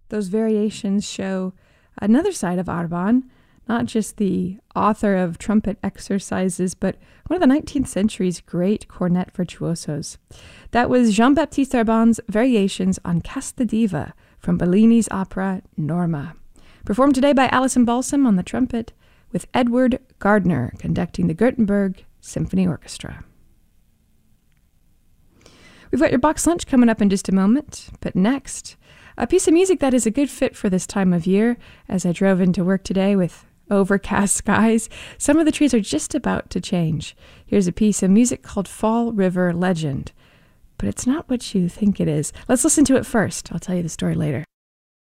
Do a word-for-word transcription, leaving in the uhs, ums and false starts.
Those variations show another side of Arban, not just the author of trumpet exercises, but one of the nineteenth century's great cornet virtuosos. That was Jean-Baptiste Arban's Variations on Casta Diva from Bellini's opera Norma. Performed today by Alison Balsam on the trumpet, with Edward Gardner conducting the Gothenburg Symphony Orchestra. We've got your box lunch coming up in just a moment, but next, a piece of music that is a good fit for this time of year. As I drove into work today with overcast skies, some of the trees are just about to change. Here's a piece of music called Fall River Legend, but it's not what you think it is. Let's listen to it first. I'll tell you the story later.